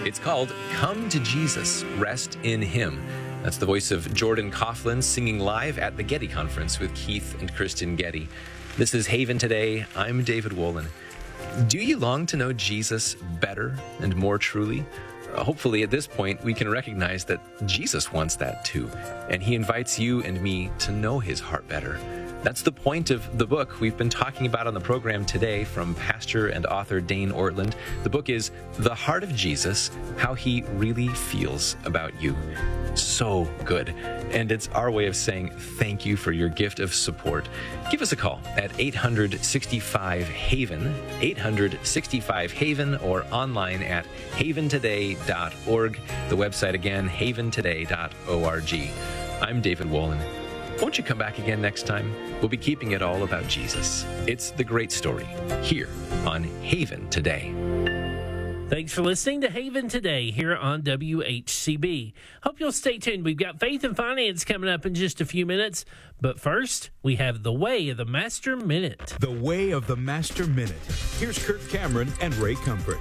It's called Come to Jesus, Rest in Him. That's the voice of Jordan Coughlin singing live at the Getty Conference with Keith and Kristen Getty. This is Haven Today. I'm David Wolin. Do you long to know Jesus better and more truly? Hopefully at this point we can recognize that Jesus wants that too, and he invites you and me to know his heart better. That's the point of the book we've been talking about on the program today from pastor and author Dane Ortland. The book is The Heart of Jesus, How He Really Feels About You. So good. And it's our way of saying thank you for your gift of support. Give us a call at 865-HAVEN, 865-HAVEN, or online at haventoday.org. The website again, haventoday.org. I'm David Wolin. Won't you come back again next time? We'll be keeping it all about Jesus. It's the great story here on Haven Today. Thanks for listening to Haven Today here on WHCB. Hope you'll stay tuned. We've got Faith and Finance coming up in just a few minutes. But first, we have the Way of the Master Minute. The Way of the Master Minute. Here's Kirk Cameron and Ray Comfort.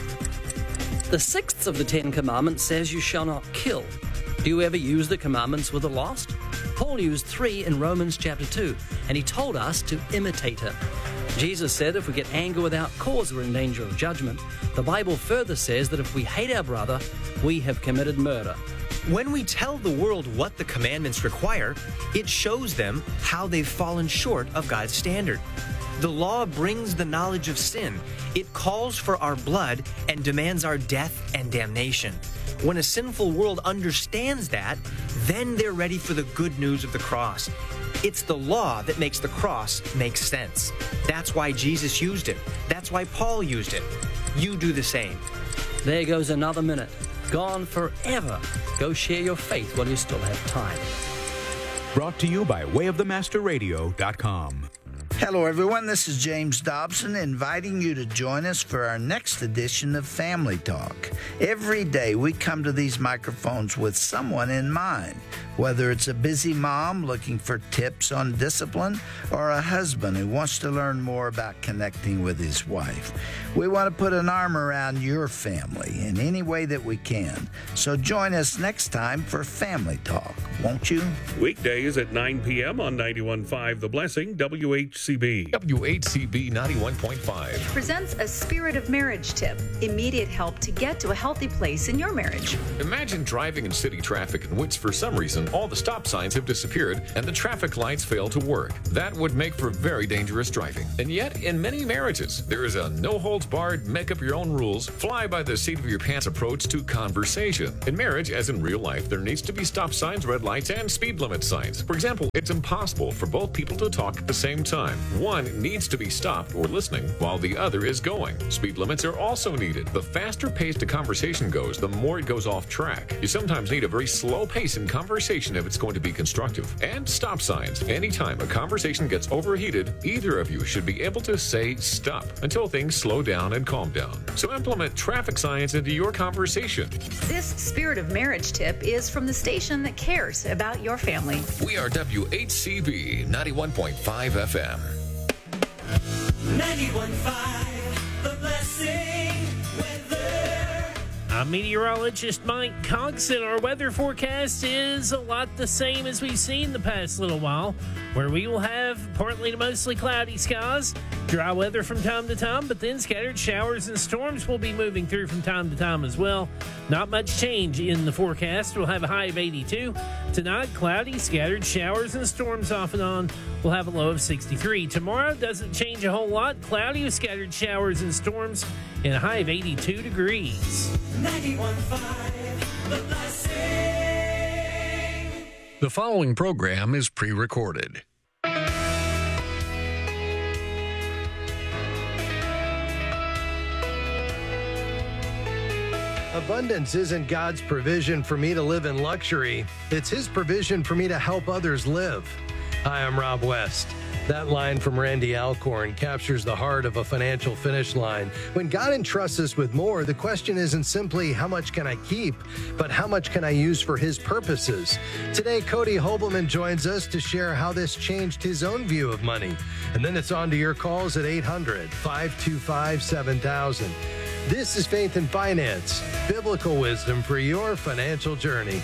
The sixth of the Ten Commandments says you shall not kill. Do you ever use the commandments with the lost? Paul used 3 in Romans chapter 2, and he told us to imitate him. Jesus said if we get anger without cause, we're in danger of judgment. The Bible further says that if we hate our brother, we have committed murder. When we tell the world what the commandments require, it shows them how they've fallen short of God's standard. The law brings the knowledge of sin. It calls for our blood and demands our death and damnation. When a sinful world understands that, then they're ready for the good news of the cross. It's the law that makes the cross make sense. That's why Jesus used it. That's why Paul used it. You do the same. There goes another minute. Gone forever. Go share your faith while you still have time. Brought to you by wayofthemasterradio.com. Hello, everyone. This is James Dobson inviting you to join us for our next edition of Family Talk. Every day we come to these microphones with someone in mind, whether it's a busy mom looking for tips on discipline or a husband who wants to learn more about connecting with his wife. We want to put an arm around your family in any way that we can. So join us next time for Family Talk, won't you? Weekdays at 9 p.m. on 91.5 The Blessing, WHCB. WHCB 91.5 presents a Spirit of Marriage tip. Immediate help to get to a healthy place in your marriage. Imagine driving in city traffic in which, for some reason, all the stop signs have disappeared and the traffic lights fail to work. That would make for very dangerous driving. And yet, in many marriages, there is a no-holds-barred, make-up-your-own-rules, fly-by-the-seat-of-your-pants approach to conversation. In marriage, as in real life, there needs to be stop signs, red lights, and speed limit signs. For example, it's impossible for both people to talk at the same time. One needs to be stopped or listening while the other is going. Speed limits are also needed. The faster paced a conversation goes, the more it goes off track. You sometimes need a very slow pace in conversation if it's going to be constructive. And stop signs. Anytime a conversation gets overheated, either of you should be able to say stop until things slow down and calm down. So implement traffic signs into your conversation. This Spirit of Marriage tip is from the station that cares about your family. We are WHCB 91.5 FM. 91.5 The Blessing weather. I'm meteorologist Mike Cox, and our weather forecast is a lot the same as we've seen the past little while, where we will have partly to mostly cloudy skies, dry weather from time to time, but then scattered showers and storms will be moving through from time to time as well. Not much change in the forecast. We'll have a high of 82. Tonight, cloudy, scattered showers and storms off and on. We'll have a low of 63. Tomorrow doesn't change a whole lot. Cloudy with scattered showers and storms and a high of 82 degrees. 91.5 The Blessing. The following program is pre-recorded. Abundance isn't God's provision for me to live in luxury. It's His provision for me to help others live. Hi, I'm Rob West. That line from Randy Alcorn captures the heart of a financial finish line. When God entrusts us with more, the question isn't simply how much can I keep, but how much can I use for His purposes? Today, Cody Hobelman joins us to share how this changed his own view of money. And then it's on to your calls at 800-525-7000. This is Faith and Finance, biblical wisdom for your financial journey.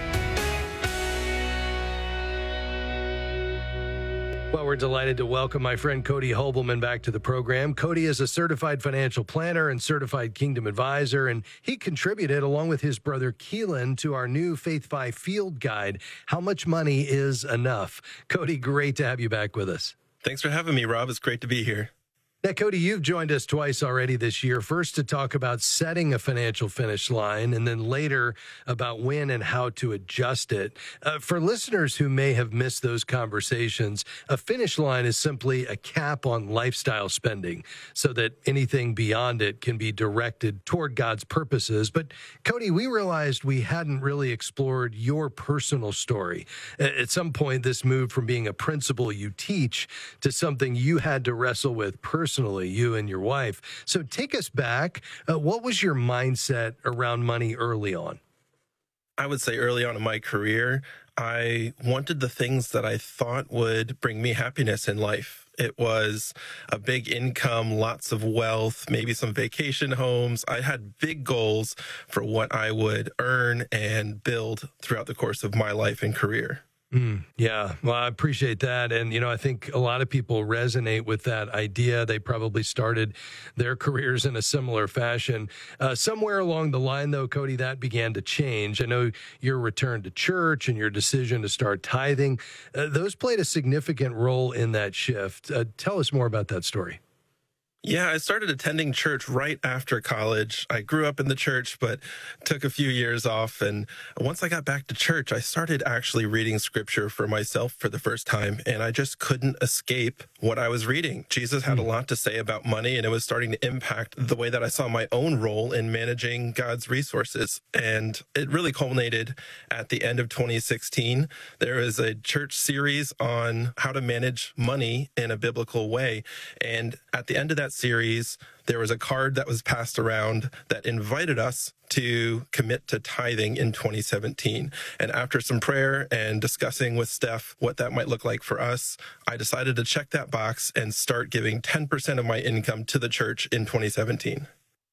Well, we're delighted to welcome my friend Cody Hobelman back to the program. Cody is a certified financial planner and certified Kingdom advisor, and he contributed, along with his brother Keelan, to our new Faith by Field guide, How Much Money is Enough. Cody, great to have you back with us. Thanks for having me, Rob. It's great to be here. Now, Cody, you've joined us twice already this year, first to talk about setting a financial finish line, and then later about when and how to adjust it. For listeners who may have missed those conversations, a finish line is simply a cap on lifestyle spending so that anything beyond it can be directed toward God's purposes. But, Cody, we realized we hadn't really explored your personal story. At some point, this moved from being a principle you teach to something you had to wrestle with personally, you and your wife. So take us back. What was your mindset around money early on? I would say early on in my career, I wanted the things that I thought would bring me happiness in life. It was a big income, lots of wealth, maybe some vacation homes. I had big goals for what I would earn and build throughout the course of my life and career. Yeah, well, I appreciate that. And, I think a lot of people resonate with that idea. They probably started their careers in a similar fashion. Somewhere along the line, though, Cody, that began to change. I know your return to church and your decision to start tithing, those played a significant role in that shift. Tell us more about that story. Yeah, I started attending church right after college. I grew up in the church, but took a few years off. And once I got back to church, I started actually reading scripture for myself for the first time. And I just couldn't escape what I was reading. Jesus had a lot to say about money, and it was starting to impact the way that I saw my own role in managing God's resources. And it really culminated at the end of 2016. There was a church series on how to manage money in a biblical way. And at the end of that series, there was a card that was passed around that invited us to commit to tithing in 2017. And after some prayer and discussing with Steph what that might look like for us, I decided to check that box and start giving 10% of my income to the church in 2017.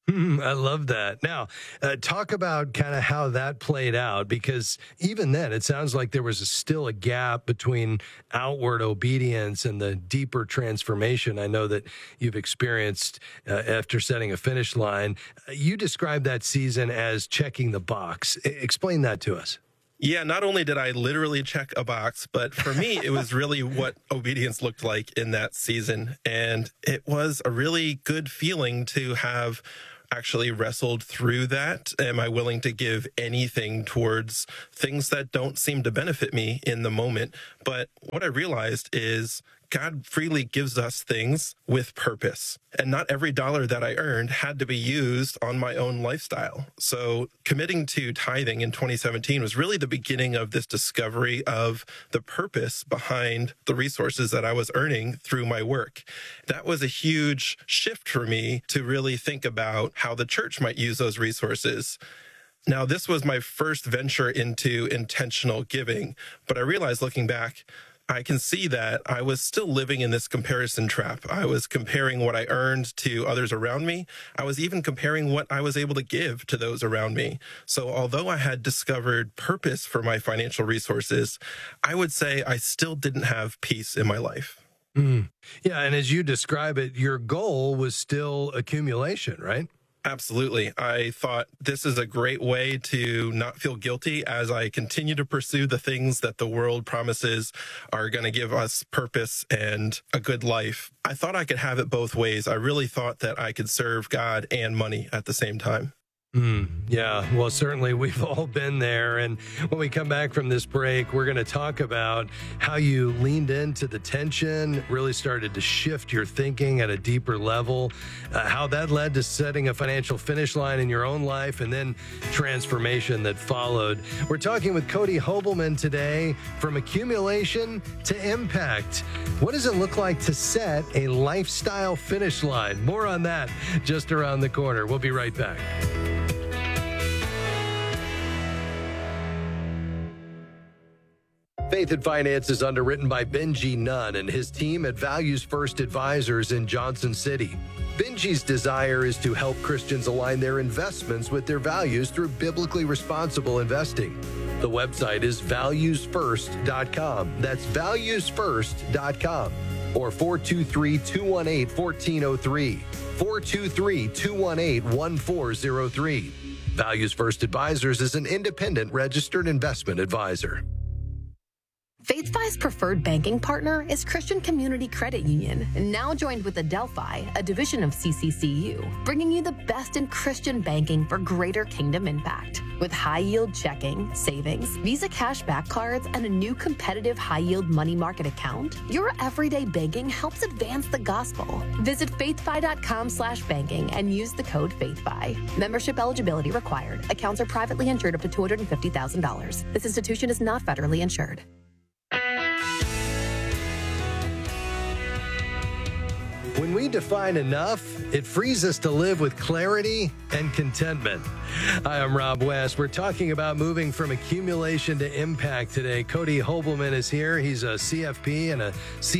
I love that. Now, talk about kind of how that played out, because even then, it sounds like there was still a gap between outward obedience and the deeper transformation I know that you've experienced after setting a finish line. You described that season as checking the box. Explain that to us. Yeah, not only did I literally check a box, but for me, it was really what obedience looked like in that season. And it was a really good feeling to have actually wrestled through that. Am I willing to give anything towards things that don't seem to benefit me in the moment? But what I realized is God freely gives us things with purpose. And not every dollar that I earned had to be used on my own lifestyle. So committing to tithing in 2017 was really the beginning of this discovery of the purpose behind the resources that I was earning through my work. That was a huge shift for me to really think about how the church might use those resources. Now, this was my first venture into intentional giving, but I realized looking back, I can see that I was still living in this comparison trap. I was comparing what I earned to others around me. I was even comparing what I was able to give to those around me. So although I had discovered purpose for my financial resources, I would say I still didn't have peace in my life. Yeah, and as you describe it, your goal was still accumulation, right? Absolutely. I thought this is a great way to not feel guilty as I continue to pursue the things that the world promises are going to give us purpose and a good life. I thought I could have it both ways. I really thought that I could serve God and money at the same time. Yeah, well, certainly we've all been there. And when we come back from this break, we're going to talk about how you leaned into the tension, really started to shift your thinking at a deeper level, how that led to setting a financial finish line in your own life, and then transformation that followed. We're talking with Cody Hobelman today, from accumulation to impact. What does it look like to set a lifestyle finish line? More on that just around the corner. We'll be right back. Faith and Finance is underwritten by Benji Nunn and his team at Values First Advisors in Johnson City. Benji's desire is to help Christians align their investments with their values through biblically responsible investing. The website is valuesfirst.com. That's valuesfirst.com. Or 423-218-1403. 423-218-1403. Values First Advisors is an independent registered investment advisor. FaithFi's preferred banking partner is Christian Community Credit Union, now joined with Adelphi, a division of CCCU, bringing you the best in Christian banking for greater kingdom impact. With high-yield checking, savings, Visa cashback cards, and a new competitive high-yield money market account, your everyday banking helps advance the gospel. Visit faithfi.com/banking and use the code FaithFi. Membership eligibility required. Accounts are privately insured up to $250,000. This institution is not federally insured. When we define enough, it frees us to live with clarity and contentment. Hi, I'm Rob West. We're talking about moving from accumulation to impact today. Cody Hobelman is here. He's a CFP and a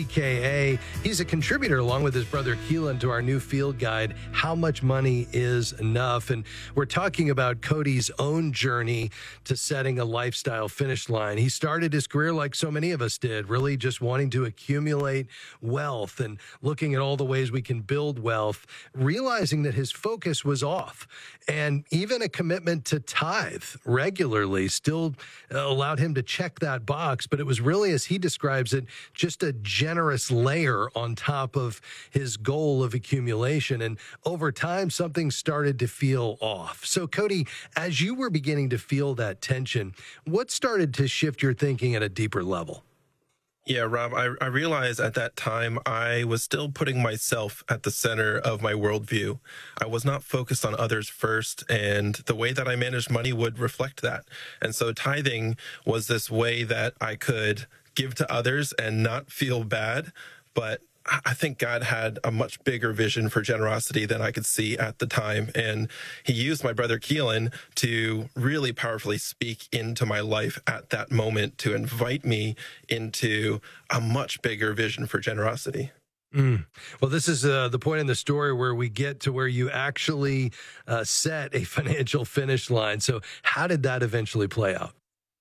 CKA. He's a contributor along with his brother Keelan to our new field guide, How Much Money Is Enough? And we're talking about Cody's own journey to setting a lifestyle finish line. He started his career like so many of us did, really just wanting to accumulate wealth and looking at all the ways we can build wealth, realizing that his focus was off. And even a commitment to tithe regularly still allowed him to check that box. But it was really, as he describes it, just a generous layer on top of his goal of accumulation. And over time, something started to feel off. So, Cody, as you were beginning to feel that tension, what started to shift your thinking at a deeper level? Yeah, Rob, I realized at that time I was still putting myself at the center of my worldview. I was not focused on others first, and the way that I managed money would reflect that. And so tithing was this way that I could give to others and not feel bad, but I think God had a much bigger vision for generosity than I could see at the time. And he used my brother Keelan to really powerfully speak into my life at that moment to invite me into a much bigger vision for generosity. Well, this is the point in the story where we get to where you actually set a financial finish line. So how did that eventually play out?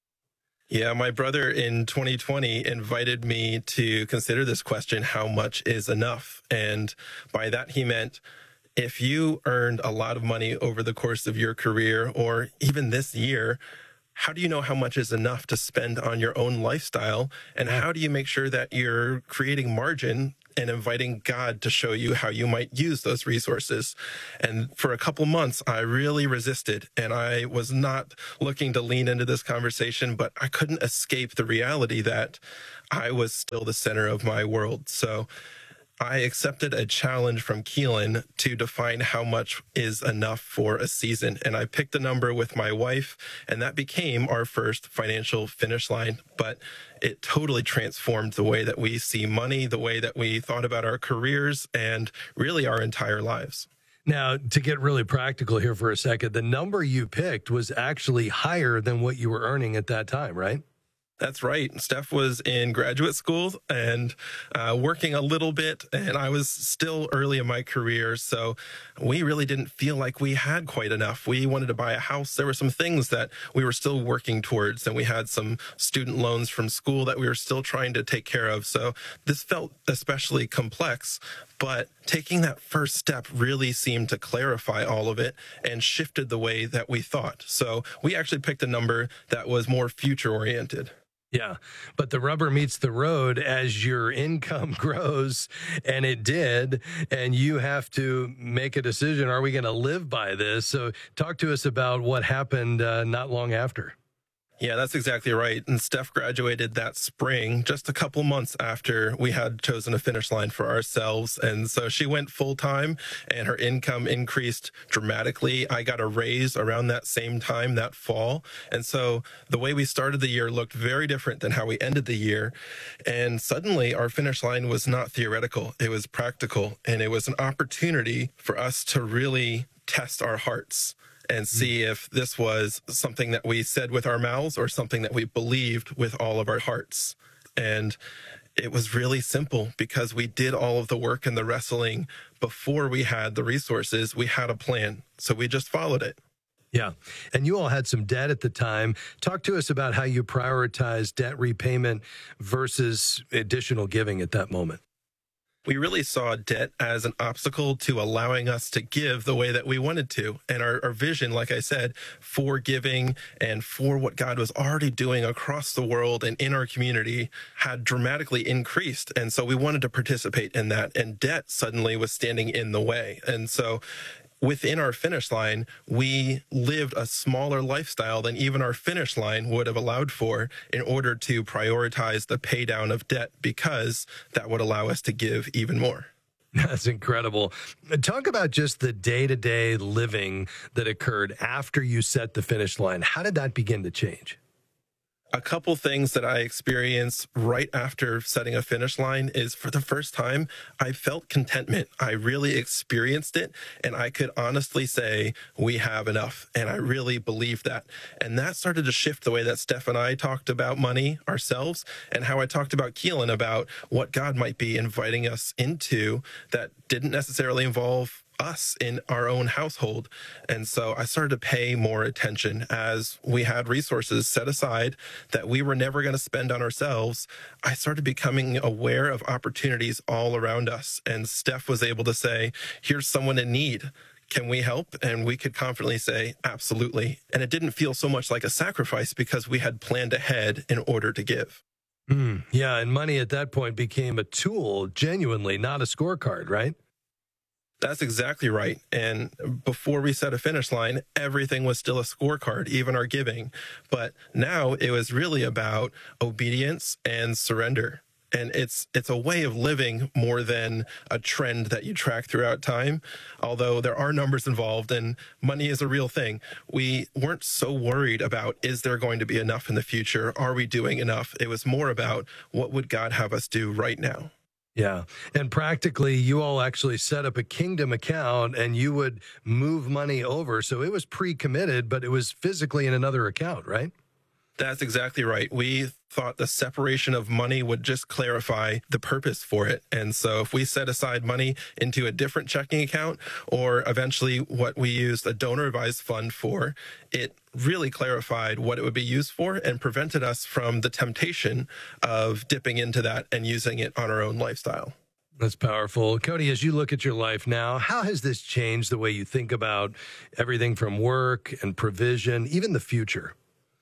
Yeah, my brother in 2020 invited me to consider this question, how much is enough? And by that, he meant if you earned a lot of money over the course of your career or even this year, how do you know how much is enough to spend on your own lifestyle? And how do you make sure that you're creating margin and inviting God to show you how you might use those resources? And for a couple months, I really resisted, and I was not looking to lean into this conversation, but I couldn't escape the reality that I was still the center of my world. So I accepted a challenge from Keelan to define how much is enough for a season. And I picked a number with my wife, and that became our first financial finish line. But it totally transformed the way that we see money, the way that we thought about our careers, and really our entire lives. Now, to get really practical here for a second, the number you picked was actually higher than what you were earning at that time, right? That's right. Steph was in graduate school and working a little bit, and I was still early in my career, so we really didn't feel like we had quite enough. We wanted to buy a house. There were some things that we were still working towards, and we had some student loans from school that we were still trying to take care of. So this felt especially complex, but taking that first step really seemed to clarify all of it and shifted the way that we thought. So we actually picked a number that was more future-oriented. Yeah, but the rubber meets the road as your income grows, and it did, and you have to make a decision. Are we going to live by this? So talk to us about what happened not long after. Yeah, that's exactly right. And Steph graduated that spring, just a couple months after we had chosen a finish line for ourselves. And so she went full time and her income increased dramatically. I got a raise around that same time that fall. And so the way we started the year looked very different than how we ended the year. And suddenly our finish line was not theoretical. It was practical. And it was an opportunity for us to really test our hearts and see if this was something that we said with our mouths or something that we believed with all of our hearts. And it was really simple because we did all of the work and the wrestling before we had the resources. We had a plan, so we just followed it. Yeah. And you all had some debt at the time. Talk to us about how you prioritized debt repayment versus additional giving at that moment. We really saw debt as an obstacle to allowing us to give the way that we wanted to. And our vision, like I said, for giving and for what God was already doing across the world and in our community had dramatically increased. And so we wanted to participate in that. And debt suddenly was standing in the way. And so within our finish line, we lived a smaller lifestyle than even our finish line would have allowed for in order to prioritize the pay down of debt, because that would allow us to give even more. That's incredible. Talk about just the day-to-day living that occurred after you set the finish line. How did that begin to change? A couple things that I experienced right after setting a finish line is, for the first time, I felt contentment. I really experienced it, and I could honestly say we have enough, and I really believe that. And that started to shift the way that Steph and I talked about money ourselves, and how I talked about Keelan about what God might be inviting us into that didn't necessarily involve us in our own household. And so I started to pay more attention as we had resources set aside that we were never going to spend on ourselves. I started becoming aware of opportunities all around us. And Steph was able to say, here's someone in need. Can we help? And we could confidently say, absolutely. And it didn't feel so much like a sacrifice because we had planned ahead in order to give. Yeah, and money at that point became a tool, genuinely, not a scorecard, right? That's exactly right. And before we set a finish line, everything was still a scorecard, even our giving. But now it was really about obedience and surrender. And it's a way of living more than a trend that you track throughout time. Although there are numbers involved and money is a real thing, we weren't so worried about, is there going to be enough in the future? Are we doing enough? It was more about, what would God have us do right now? Yeah. And practically, you all actually set up a Kingdom account and you would move money over. So it was pre-committed, but it was physically in another account, right? That's exactly right. We thought the separation of money would just clarify the purpose for it. And so if we set aside money into a different checking account, or eventually what we used a donor advised fund for, it really clarified what it would be used for and prevented us from the temptation of dipping into that and using it on our own lifestyle. That's powerful. Cody, as you look at your life now, how has this changed the way you think about everything from work and provision, even the future?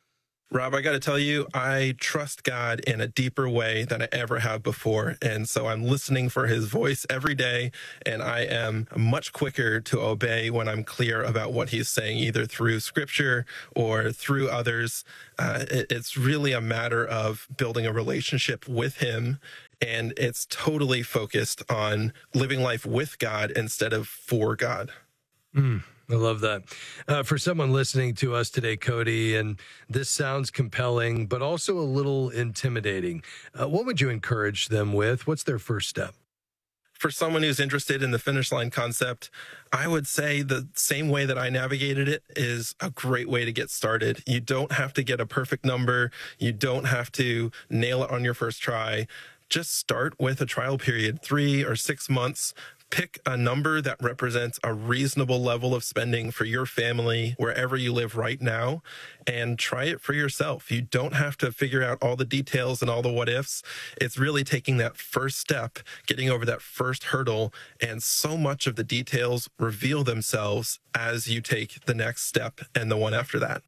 Rob, I got to tell you, I trust God in a deeper way than I ever have before. And so I'm listening for his voice every day, and I am much quicker to obey when I'm clear about what he's saying, either through scripture or through others. It's really a matter of building a relationship with him, and it's totally focused on living life with God instead of for God. I love that. For someone listening to us today, Cody, and this sounds compelling, but also a little intimidating, what would you encourage them with? What's their first step? For someone who's interested in the finish line concept, I would say the same way that I navigated it is a great way to get started. You don't have to get a perfect number. You don't have to nail it on your first try. Just start with a trial period, 3 or 6 months. Pick a number that represents a reasonable level of spending for your family, wherever you live right now, and try it for yourself. You don't have to figure out all the details and all the what ifs. It's really taking that first step, getting over that first hurdle, and so much of the details reveal themselves as you take the next step and the one after that.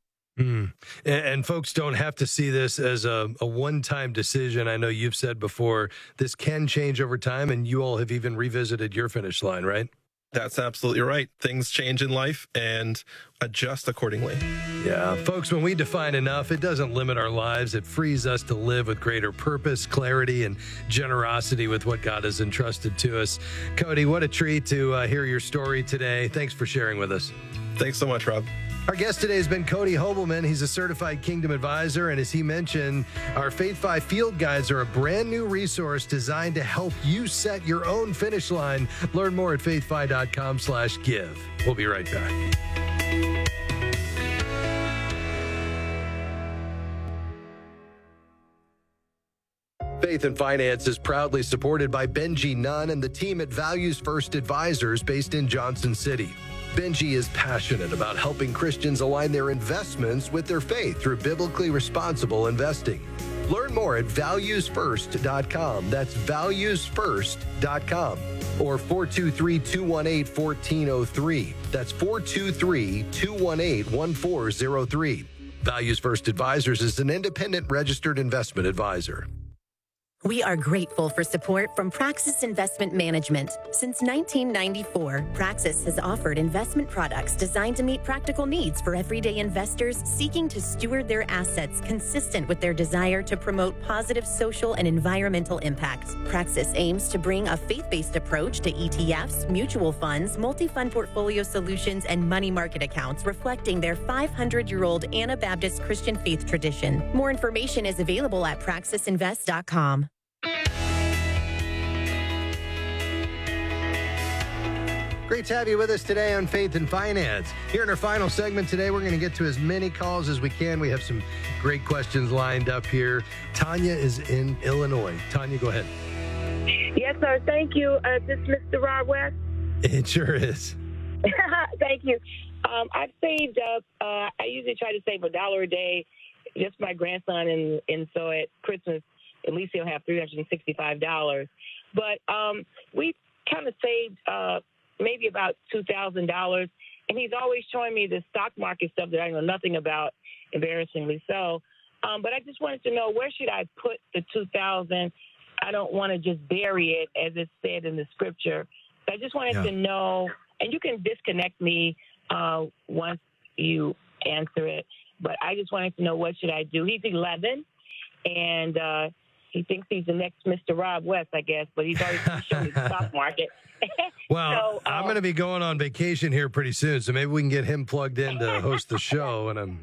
And folks don't have to see this as a one-time decision. I know you've said before, this can change over time, and you all have even revisited your finish line, right? That's absolutely right. Things change in life and adjust accordingly. Yeah, folks, when we define enough, it doesn't limit our lives. It frees us to live with greater purpose, clarity, and generosity with what God has entrusted to us. Cody, what a treat to hear your story today. Thanks for sharing with us. Thanks so much, Rob. Our guest today has been Cody Hobelman. He's a certified Kingdom advisor. And as he mentioned, our Faith 5 field guides are a brand new resource designed to help you set your own finish line. Learn more at faith5.com/give. We'll be right back. Faith and Finance is proudly supported by Benji Nunn and the team at Values First Advisors based in Johnson City. Benji is passionate about helping Christians align their investments with their faith through biblically responsible investing. Learn more at valuesfirst.com. That's valuesfirst.com. Or 423-218-1403. That's 423-218-1403. Values First Advisors is an independent registered investment advisor. We are grateful for support from Praxis Investment Management. Since 1994, Praxis has offered investment products designed to meet practical needs for everyday investors seeking to steward their assets consistent with their desire to promote positive social and environmental impact. Praxis aims to bring a faith-based approach to ETFs, mutual funds, multi-fund portfolio solutions, and money market accounts, reflecting their 500-year-old Anabaptist Christian faith tradition. More information is available at praxisinvest.com. Great to have you with us today on Faith and Finance. Here in our final segment today, we're going to get to as many calls as we can. We have some great questions lined up here. Tanya is in Illinois. Tanya, go ahead. Yes, sir. Thank you. Is this Mr. Rob West? It sure is. Thank you. I've saved up. I usually try to save $1 a day, just for my grandson, and so at Christmas, at least he'll have $365. But we kind of saved maybe about $2,000, and he's always showing me the stock market stuff that I know nothing about, embarrassingly so. But I just wanted to know, where should I put the $2,000? I don't want to just bury it, as it's said in the scripture. So I just wanted to know, and you can disconnect me once you answer it, but I just wanted to know, what should I do? He's 11, and he thinks he's the next Mr. Rob West, I guess, but he's already showing me the stock market. Well, I'm going to be going on vacation here pretty soon, so maybe we can get him plugged in to host the show. And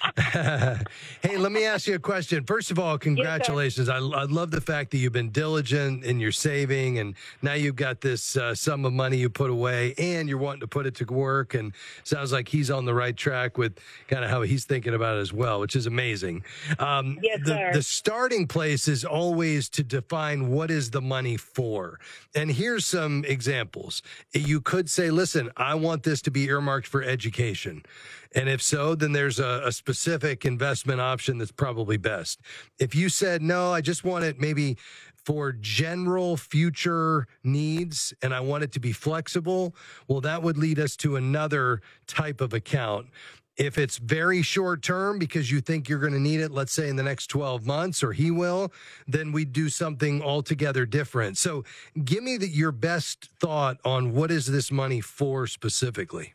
hey, let me ask you a question. First of all, congratulations. Yes, I love the fact that you've been diligent in your saving, and now you've got this sum of money you put away, and you're wanting to put it to work. And sounds like he's on the right track with kind of how he's thinking about it as well, which is amazing. Yes, sir. The starting place is always to define what is the money for. And here's some examples. You could say, listen, I want this to be earmarked for education. And if so, then there's a specific investment option that's probably best. If you said, no, I just want it maybe for general future needs and I want it to be flexible, well, that would lead us to another type of account. If it's very short term because you think you're going to need it, let's say in the next 12 months, or he will, then we do something altogether different. So give me your best thought on what is this money for specifically.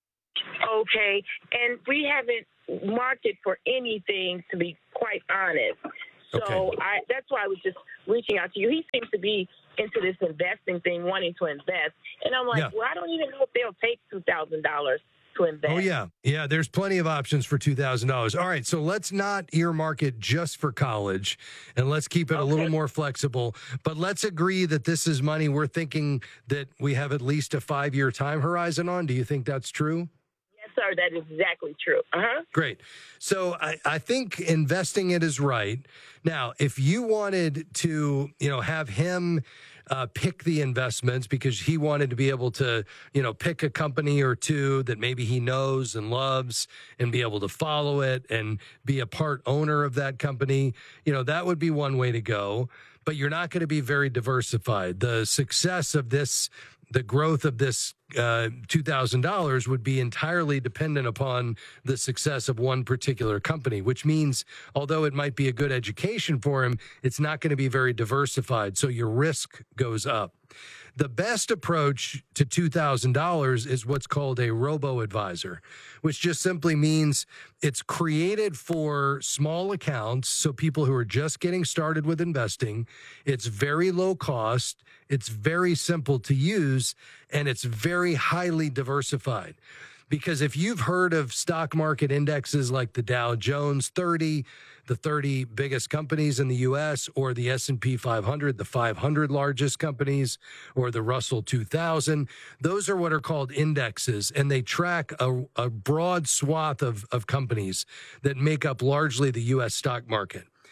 Okay, and we haven't marked it for anything, to be quite honest. So okay. That's why I was just reaching out to you. He seems to be into this investing thing, wanting to invest. And I'm like, well, I don't even know if they'll take $2,000 to invest. Oh, yeah. Yeah, there's plenty of options for $2,000. All right, so let's not earmark it just for college, and let's keep it a little more flexible. But let's agree that this is money we're thinking that we have at least a 5-year time horizon on. Do you think that's true? Yes, sir, that is exactly true. Great. So I think investing it is right. Now, if you wanted to, have him pick the investments because he wanted to be able to, pick a company or two that maybe he knows and loves and be able to follow it and be a part owner of that company, that would be one way to go. But you're not going to be very diversified. The success of this, the growth of this $2,000 would be entirely dependent upon the success of one particular company, which means although it might be a good education for him, it's not going to be very diversified. So your risk goes up. The best approach to $2,000 is what's called a robo-advisor, which just simply means it's created for small accounts, so people who are just getting started with investing. It's very low cost, it's very simple to use, and it's very highly diversified. Because if you've heard of stock market indexes like the Dow Jones 30, the 30 biggest companies in the U.S., or the S&P 500, the 500 largest companies, or the Russell 2000, those are what are called indexes, and they track a broad swath of companies that make up largely the U.S. stock market.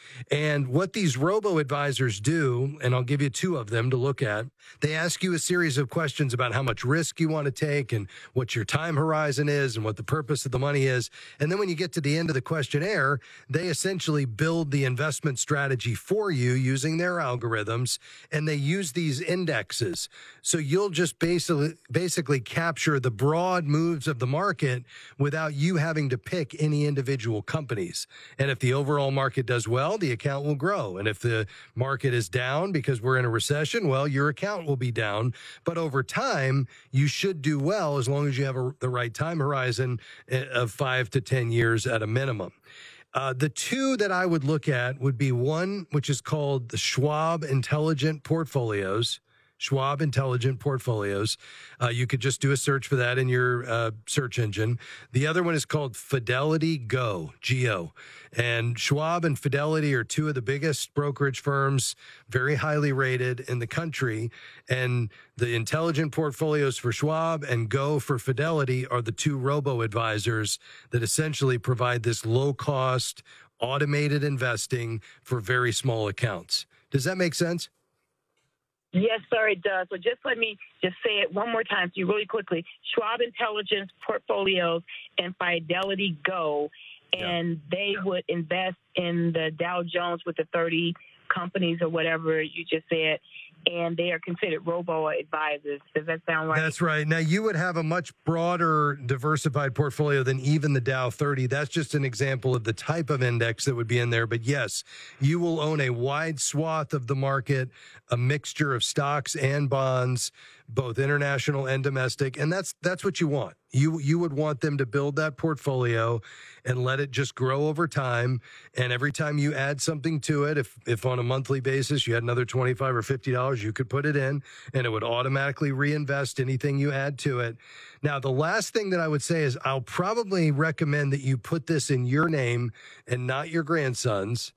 And what these robo-advisors do, and I'll give you two of them to look at, they ask you a series of questions about how much risk you want to take and what your time horizon is and what the purpose of the money is. And then when you get to the end of the questionnaire, they essentially build the investment strategy for you using their algorithms, and they use these indexes. So you'll just basically capture the broad moves of the market without you having to pick any individual companies. And if the overall market does well, the account will grow. And if the market is down because we're in a recession, well, your account will be down. But over time, you should do well as long as you have the right time horizon of 5 to 10 years at a minimum. The two that I would look at would be one, which is called the Schwab Intelligent Portfolios. Schwab Intelligent Portfolios. You could just do a search for that in your search engine. The other one is called Fidelity Go, G-O. And Schwab and Fidelity are two of the biggest brokerage firms, very highly rated in the country. And the Intelligent Portfolios for Schwab and Go for Fidelity are the two robo-advisors that essentially provide this low-cost, automated investing for very small accounts. Does that make sense? Yes, sir, it does. So just let me just say it one more time to you really quickly. Schwab Intelligence Portfolios and Fidelity Go, and they would invest in the Dow Jones with the 30 companies or whatever you just said, and they are considered robo-advisors. Does that sound right? That's right. Now, you would have a much broader diversified portfolio than even the Dow 30. That's just an example of the type of index that would be in there. But yes, you will own a wide swath of the market, a mixture of stocks and bonds, both international and domestic. And that's what you want. You would want them to build that portfolio and let it just grow over time. And every time you add something to it, if on a monthly basis you had another $25 or $50, you could put it in and it would automatically reinvest anything you add to it. Now, the last thing that I would say is I'll probably recommend that you put this in your name and not your grandson's.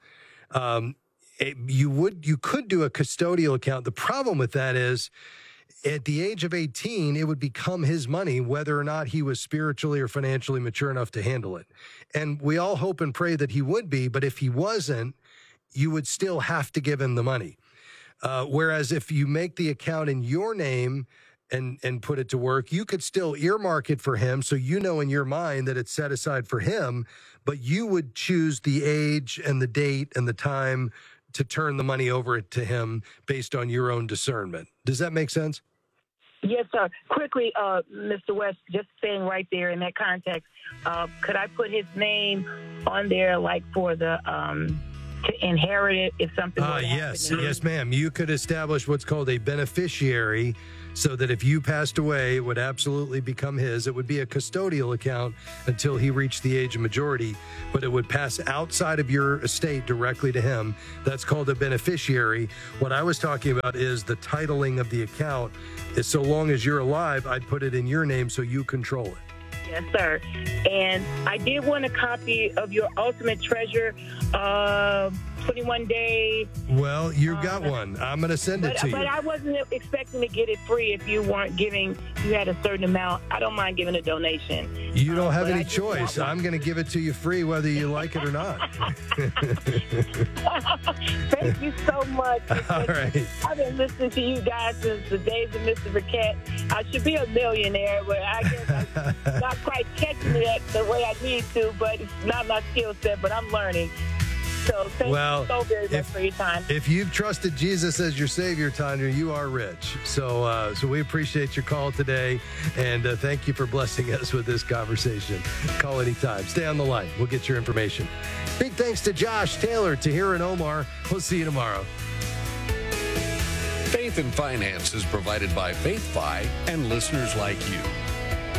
You could do a custodial account. The problem with that is, at the age of 18, it would become his money, whether or not he was spiritually or financially mature enough to handle it. And we all hope and pray that he would be, but if he wasn't, you would still have to give him the money. Whereas if you make the account in your name and put it to work, you could still earmark it for him, so you know in your mind that it's set aside for him, but you would choose the age and the date and the time to turn the money over to him based on your own discernment. Does that make sense? Yes, sir. Quickly, Mr. West, just saying right there in that context, could I put his name on there, like for the to inherit it if something were to happen? Yes, ma'am. You could establish what's called a beneficiary, so that if you passed away, it would absolutely become his. It would be a custodial account until he reached the age of majority, but it would pass outside of your estate directly to him. That's called a beneficiary. What I was talking about is the titling of the account. So long as you're alive, I'd put it in your name so you control it. Yes, sir. And I did want a copy of your Ultimate Treasure 21-day. Well, you got one. I'm going to send it to you. But I wasn't expecting to get it free if you weren't giving, you had a certain amount. I don't mind giving a donation. You don't have any choice. I'm going to give it to you free whether you like it or not. Thank you so much. All right. I've been listening to you guys since the days of Mr. Burkett. I should be a millionaire, but I guess I'm not quite catching it the way I need to, but it's not my skill set, but I'm learning. So thank you so very much for your time. If you've trusted Jesus as your Savior, Tanya, you are rich. So we appreciate your call today, and thank you for blessing us with this conversation. Call anytime. Stay on the line. We'll get your information. Big thanks to Josh, Taylor, Tahir, and Omar. We'll see you tomorrow. Faith and Finance is provided by FaithFi and listeners like you.